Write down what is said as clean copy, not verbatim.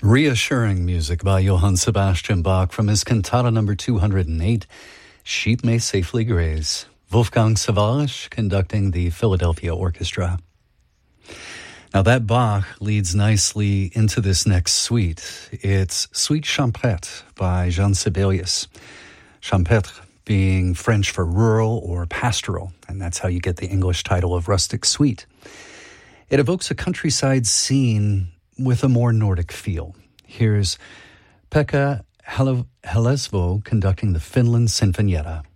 Reassuring music by Johann Sebastian Bach from his cantata number 208, Sheep May Safely Graze. Wolfgang Sawallisch conducting the Philadelphia Orchestra. Now that Bach leads nicely into this next suite. It's Suite Champêtre by Jean Sibelius. Champêtre being French for rural or pastoral, and that's how you get the English title of Rustic Suite. It evokes a countryside scene with a more Nordic feel. Here's Pekka Helesvo conducting the Finland Sinfonietta.